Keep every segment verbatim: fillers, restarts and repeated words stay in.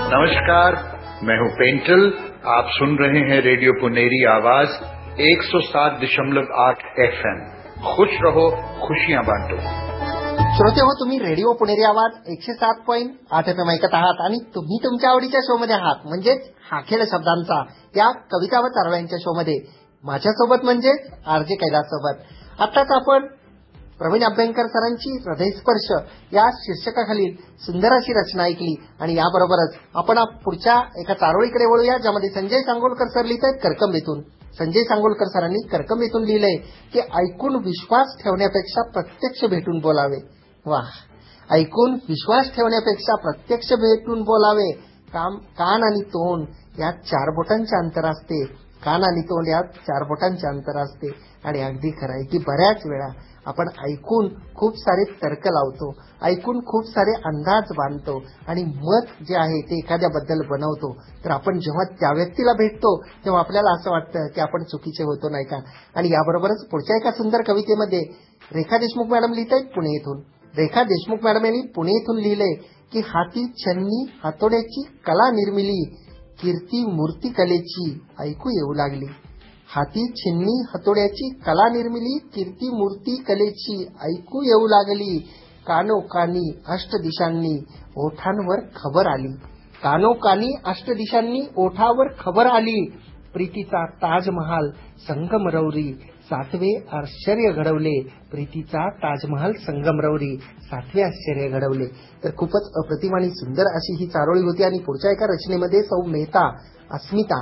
नमस्कार, मैं हूं पेंटल। आप सुन रहे हैं रेडियो पुनेरी आवाज एक सौ सात दशमलव आठ एफ एम। खुश रहो, खुशियां बांटो। श्रोते हो, तुम्ही रेडिओ पुणेरी आवाज एकशे सात पॉईंट आठ एफ एम ऐकत आहात आणि तुम्ही तुमच्या आवडीच्या शो मध्ये आहात, म्हणजेच हा खेळ शब्दांचा या कविता व चारोळ्यांच्या शो मध्ये माझ्यासोबत म्हणजे आरजे कैलास सोबत। आताच आपण प्रवीण अभ्यंकर सरांची हृदयस्पर्श या शीर्षकाखालील सुंदर अशी रचना ऐकली आणि याबरोबरच आपण पुढच्या एका चारोळीकडे वळूया, ज्यामध्ये संजय सांगोलकर सर लिहित आहेत करकंबीतून। संजय सांगोलकर सरांनी करकंबीतून लिहिलंय की ऐकून विश्वास ठेवण्यापेक्षा प्रत्यक्ष भेटून बोलावे। वाह, ऐकून विश्वास ठेवण्यापेक्षा प्रत्यक्ष भेटून बोलावे। काम कान आणि तोंड यात चार बोटांचे अंतर असते, कान आणि तोंड यात चार बोटांचे अंतर असते। आणि अगदी खरं आहे की बऱ्याच वेळा आपण ऐकून खूप सारे तर्क लावतो, ऐकून खूप सारे अंदाज बांधतो आणि मत जे आहे ते एखाद्याबद्दल बनवतो। तर आपण जेव्हा त्या व्यक्तीला भेटतो तेव्हा आपल्याला असं वाटतं की आपण चुकीचे होतो, नाही का? आणि याबरोबरच पुढच्या एका सुंदर कवितेमध्ये रेखा देशमुख मॅडम लिहित आहेत पुणे येथून। रेखा देशमुख मॅडम यांनी पुणे येथून लिहिलंय की हाती छन्नी हातोड्याची कला निर्मिली, कीर्ती मूर्ती कलेची ऐकू येऊ लागली। हाती छिन्नी हातोड्याची कला निर्मिली, कीर्ती मूर्ती कलेची ऐकू येऊ लागली। कानोकानी अष्टदिशांनी ओठांवर खबर आली, कानोकानी अष्टदिशांनी ओठावर खबर आली। प्रीतीचा ताजमहाल संगमरवरी सातवे आश्चर्य घडवले, प्रीतीचा ताजमहाल संगमरवरी सातवे आश्चर्य घडवले। तर खूपच अप्रतिम आणि सुंदर अशी ही चारोळी होती। आणि पुढच्या एका रचनेमध्ये सौ मेहता अस्मिता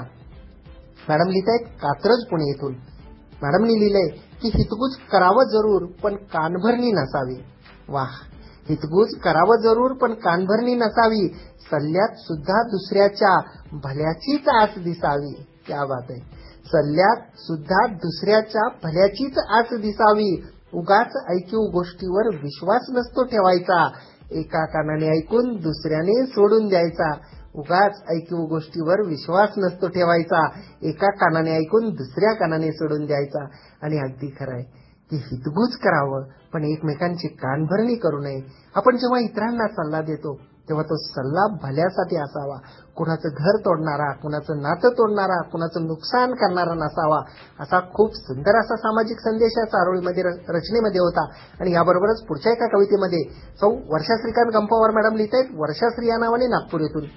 मॅडम लिहित आहेत कात्रज पुणे येथून। मॅडमनी लिहिलंय की हितगुज करावं जरूर पण कानभरणी नसावी। वाह, हितगुज करावं जरूर पण कानभरणी नसावी, सल्ल्यात सुद्धा दुसऱ्याच्या भल्याचीच आस दिसावी। क्या बात आहे, सल्ल्यात सुद्धा दुसऱ्याच्या भल्याचीच आस दिसावी। उगाच ऐकीव गोष्टीवर विश्वास नसतो ठेवायचा, एका कानाने ऐकून दुसऱ्याने सोडून द्यायचा। उगाच ऐकीव गोष्टीवर विश्वास नसतो ठेवायचा, एका कानाने ऐकून दुसऱ्या कानाने सोडून द्यायचा। आणि अगदी खरं आहे की हितगुज करावं पण एकमेकांची कानभरणी करू नये। आपण जेव्हा इतरांना सल्ला देतो तेव्हा तो सल्ला भल्यासाठी असावा, कुणाचं घर तोडणारा, कुणाचं नातं तोडणारा, कुणाचं नुकसान करणारा नसावा। असा खूप सुंदर असा सामाजिक संदेश या चारोळीमध्ये रचनेमध्ये होता। आणि याबरोबरच पुढच्या एका कवितेमध्ये सौ वर्षा श्रीकांत गंपावर मॅडम लिहित आहेत वर्षाश्री या नावाने नागपूर येथून।